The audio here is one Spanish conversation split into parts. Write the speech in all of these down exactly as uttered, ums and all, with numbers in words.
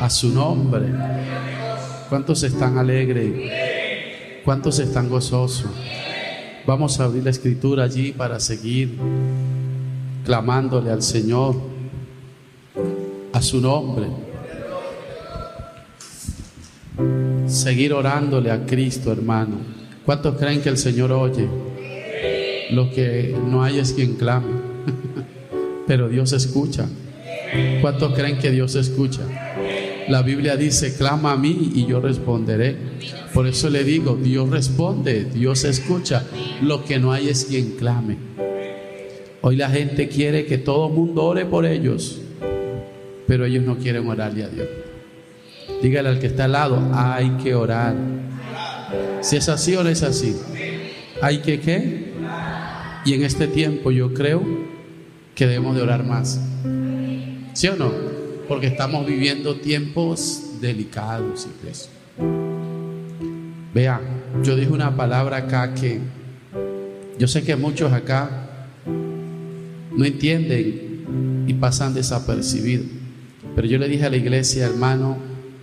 A su nombre. ¿Cuántos están alegres? ¿Cuántos están gozosos? Vamos a abrir la escritura allí para seguir clamándole al Señor. A su nombre. Seguir orándole a Cristo, hermano. ¿Cuántos creen que el Señor oye? Lo que no hay es quien clame. Pero Dios escucha. ¿Cuántos creen que Dios escucha? La Biblia dice, clama a mí y yo responderé. Por eso le digo, Dios responde, Dios escucha. Lo que no hay es quien clame. Hoy la gente quiere que todo el mundo ore por ellos, pero ellos no quieren orarle a Dios. Dígale al que está al lado, hay que orar. Si es así o no es así. ¿Hay que qué? Y en este tiempo yo creo que debemos de orar más. ¿Sí o no? Porque estamos viviendo tiempos delicados y presos. Vea, yo dije una palabra acá que yo sé que muchos acá no entienden y pasan desapercibidos. Pero yo le dije a la iglesia, hermano,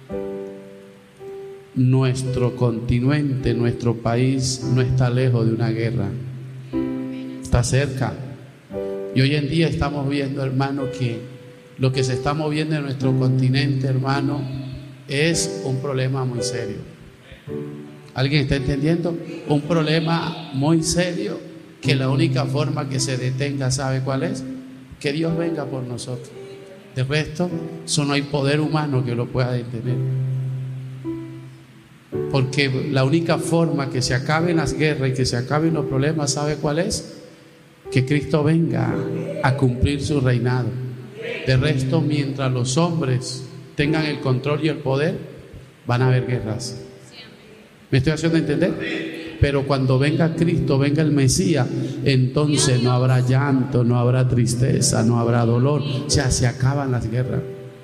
nuestro continente, nuestro país no está lejos de una guerra. Está cerca. Y hoy en día estamos viendo, hermano, que lo que se está moviendo en nuestro continente, hermano, es un problema muy serio. ¿Alguien está entendiendo? Un problema muy serio que la única forma que se detenga, ¿sabe cuál es? Que Dios venga por nosotros. De resto, eso no hay poder humano que lo pueda detener. Porque la única forma que se acaben las guerras y que se acaben los problemas, ¿sabe cuál es? Que Cristo venga a cumplir su reinado. De resto, mientras los hombres tengan el control y el poder, van a haber guerras. ¿Me estoy haciendo entender? Pero cuando venga Cristo, venga el Mesías, entonces no habrá llanto, no habrá tristeza, no habrá dolor. O sea, se acaban las guerras.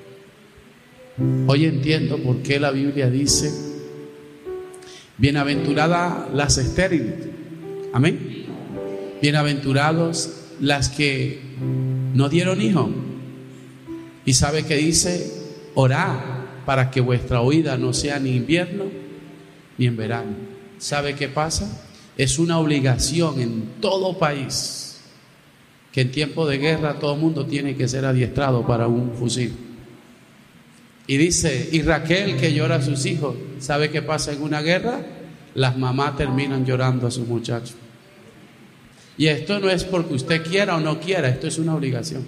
Hoy entiendo por qué la Biblia dice: bienaventuradas las estériles. Amén. Bienaventurados las que no dieron hijo. Y sabe que dice: orad para que vuestra oída no sea ni invierno ni en verano. ¿Sabe qué pasa? Es una obligación en todo país que en tiempo de guerra todo el mundo tiene que ser adiestrado para un fusil. Y dice, y Raquel que llora a sus hijos, ¿sabe qué pasa en una guerra? Las mamás terminan llorando a sus muchachos. Y esto no es porque usted quiera o no quiera, esto es una obligación.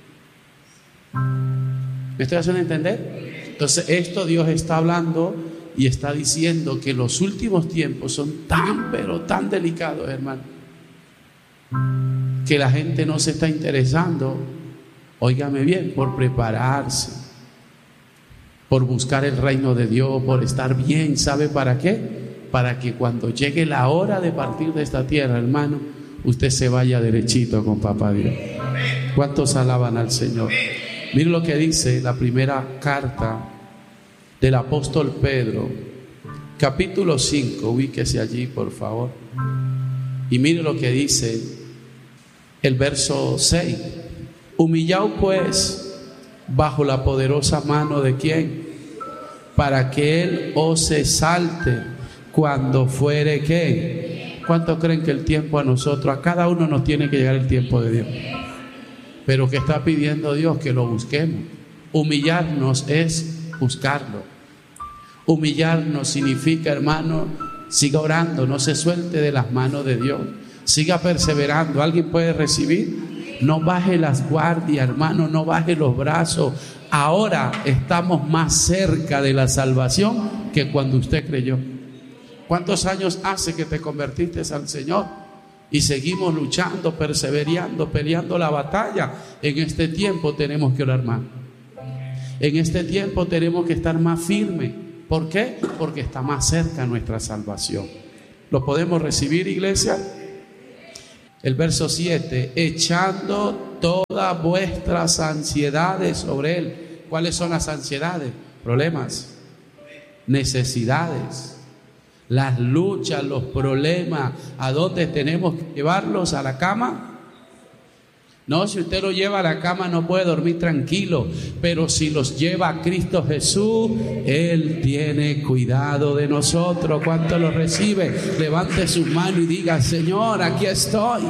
¿Me estoy haciendo entender? Entonces esto Dios está hablando y está diciendo que los últimos tiempos son tan pero tan delicados, hermano, que la gente no se está interesando, óigame bien, por prepararse, por buscar el reino de Dios, por estar bien. ¿Sabe para qué? Para que cuando llegue la hora de partir de esta tierra, hermano, usted se vaya derechito con papá Dios. ¿Cuántos alaban al Señor? Mire lo que dice la primera carta del apóstol Pedro, capítulo cinco, ubíquese allí por favor, y mire lo que dice el verso seis. Humillaos pues bajo la poderosa mano de ¿quién? Para que Él os exalte cuando fuere ¿qué? ¿Cuántos creen que el tiempo a nosotros, a cada uno nos tiene que llegar el tiempo de Dios? Pero que está pidiendo Dios que lo busquemos. Humillarnos es buscarlo. Humillarnos significa, hermano, siga orando, no se suelte de las manos de Dios, siga perseverando. ¿Alguien puede recibir? No baje las guardias, hermano, no baje los brazos. Ahora estamos más cerca de la salvación que cuando usted creyó. ¿Cuántos años hace que te convertiste al Señor? Y seguimos luchando, perseverando, peleando la batalla. En este tiempo tenemos que orar más. En este tiempo tenemos que estar más firmes. ¿Por qué? Porque está más cerca nuestra salvación. ¿Lo podemos recibir, iglesia? El verso siete, echando todas vuestras ansiedades sobre Él. ¿Cuáles son las ansiedades? Problemas, necesidades, las luchas, los problemas. ¿A dónde tenemos que llevarlos? ¿A la cama? No, si usted lo lleva a la cama no puede dormir tranquilo, pero si los lleva a Cristo Jesús, Él tiene cuidado de nosotros. ¿Cuánto lo recibe? Levante su mano y diga: Señor, aquí estoy.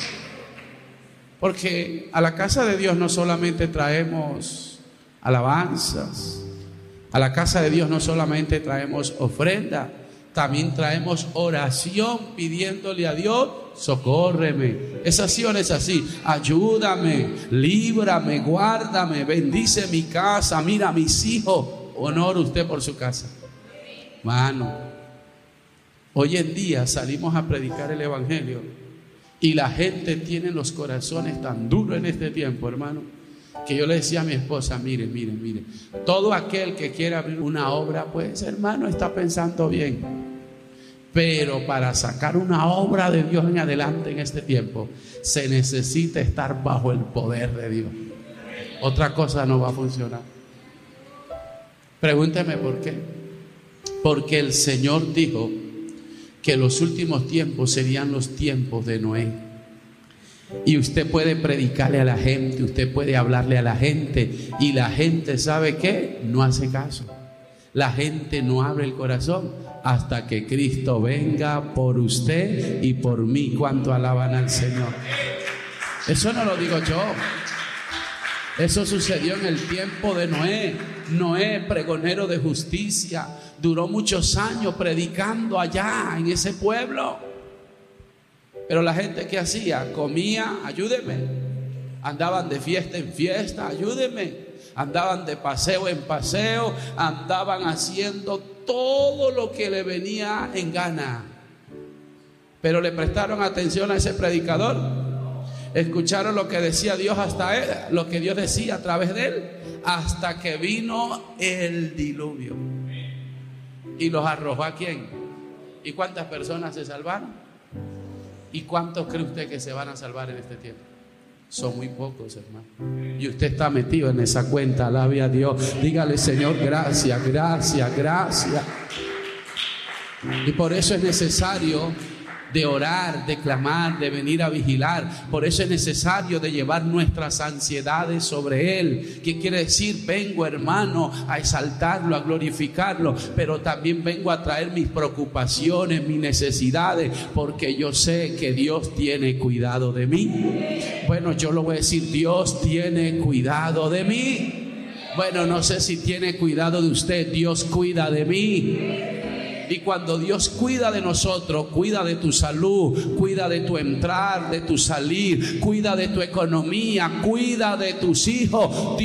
Porque a la casa de Dios no solamente traemos alabanzas, a la casa de Dios no solamente traemos ofrenda, también traemos oración pidiéndole a Dios: socórreme. Es así o no es así. Ayúdame, líbrame, guárdame, bendice mi casa, mira a mis hijos. Honor usted por su casa. Mano, hoy en día salimos a predicar el evangelio y la gente tiene los corazones tan duros en este tiempo, hermano, que yo le decía a mi esposa: mire, mire, mire, todo aquel que quiera abrir una obra, pues hermano, está pensando bien. Pero para sacar una obra de Dios en adelante en este tiempo, se necesita estar bajo el poder de Dios. Otra cosa no va a funcionar. Pregúnteme por qué. Porque el Señor dijo que los últimos tiempos serían los tiempos de Noé. Y usted puede predicarle a la gente, usted puede hablarle a la gente, y la gente, ¿sabe qué? No hace caso. La gente no abre el corazón hasta que Cristo venga por usted y por mí. ¿Cuánto alaban al Señor? Eso no lo digo yo. Eso sucedió en el tiempo de Noé. Noé, pregonero de justicia, duró muchos años predicando allá en ese pueblo. Pero la gente, ¿qué hacía? Comía, ayúdeme. Andaban de fiesta en fiesta, ayúdeme. Andaban de paseo en paseo, andaban haciendo todo lo que le venía en gana. Pero le prestaron atención a ese predicador. Escucharon lo que decía Dios hasta él, lo que Dios decía a través de él, hasta que vino el diluvio y los arrojó. ¿A quién? ¿Y cuántas personas se salvaron? ¿Y cuántos cree usted que se van a salvar en este tiempo? Son muy pocos, hermano. Y usted está metido en esa cuenta. Alabe a Dios. Dígale: Señor, gracias, gracias, gracias. Y por eso es necesario de orar, de clamar, de venir a vigilar. Por eso es necesario de llevar nuestras ansiedades sobre Él. ¿Qué quiere decir? Vengo, hermano, a exaltarlo, a glorificarlo, pero también vengo a traer mis preocupaciones, mis necesidades, porque yo sé que Dios tiene cuidado de mí. Bueno, yo lo voy a decir: Dios tiene cuidado de mí. Bueno, no sé si tiene cuidado de usted. Dios cuida de mí. Y cuando Dios cuida de nosotros, cuida de tu salud, cuida de tu entrar, de tu salir, cuida de tu economía, cuida de tus hijos.